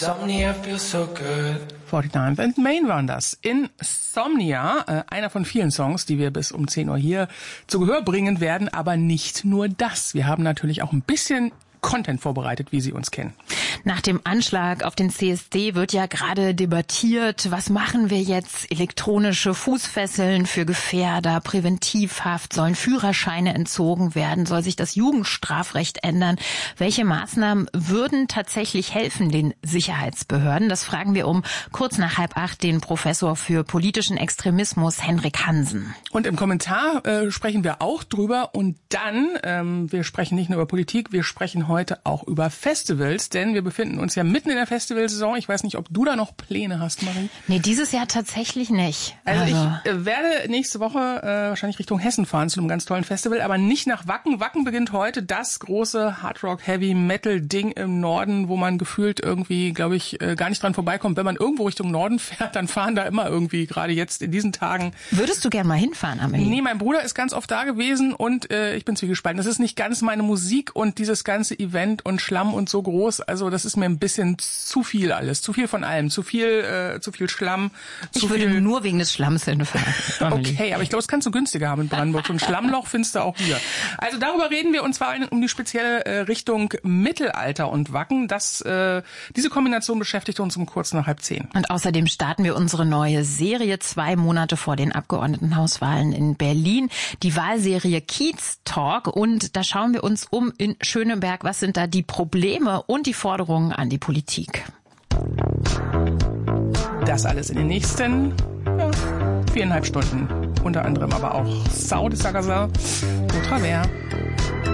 Insomnia feels so good. 49th and Main waren das. Insomnia, einer von vielen Songs, die wir bis um 10 Uhr hier zu Gehör bringen werden, aber nicht nur das. Wir haben natürlich auch ein bisschen Content vorbereitet, wie Sie uns kennen. Nach dem Anschlag auf den CSD wird ja gerade debattiert, was machen wir jetzt? Elektronische Fußfesseln für Gefährder, Präventivhaft, sollen Führerscheine entzogen werden, soll sich das Jugendstrafrecht ändern? Welche Maßnahmen würden tatsächlich helfen den Sicherheitsbehörden? Das fragen wir um kurz nach 7:30 den Professor für politischen Extremismus Henrik Hansen. Und im Kommentar sprechen wir auch drüber und dann, wir sprechen nicht nur über Politik, wir sprechen heute auch über Festivals, denn wir befinden uns ja mitten in der Festivalsaison. Ich weiß nicht, ob du da noch Pläne hast, Marie. Nee, dieses Jahr tatsächlich nicht. Also ich werde nächste Woche wahrscheinlich Richtung Hessen fahren zu einem ganz tollen Festival, aber nicht nach Wacken. Wacken beginnt heute, das große Hardrock-Heavy-Metal-Ding im Norden, wo man gefühlt irgendwie, glaube ich, gar nicht dran vorbeikommt. Wenn man irgendwo Richtung Norden fährt, dann fahren da immer irgendwie, gerade jetzt in diesen Tagen. Würdest du gern mal hinfahren, Amelie? Nee, mein Bruder ist ganz oft da gewesen und ich bin zwiegespalten. Das ist nicht ganz meine Musik und dieses ganze Event und Schlamm und so groß. Also das ist mir ein bisschen zu viel alles. Zu viel von allem. Zu viel Schlamm. Ich würde nur wegen des Schlamms hinfahren. Okay, aber ich glaube, das kannst du günstiger haben in Brandenburg. So ein Schlammloch findest du auch hier. Also darüber reden wir und zwar um die spezielle Richtung Mittelalter und Wacken. Diese Kombination beschäftigt uns um kurz nach 9:30. Und außerdem starten wir unsere neue Serie 2 Monate vor den Abgeordnetenhauswahlen in Berlin. Die Wahlserie Kiez Talk. Und da schauen wir uns um in Schöneberg. Was sind da die Probleme und die Forderungen an die Politik? Das alles in den nächsten 4,5 Stunden. Unter anderem aber auch Sau de Sagazin, au travers.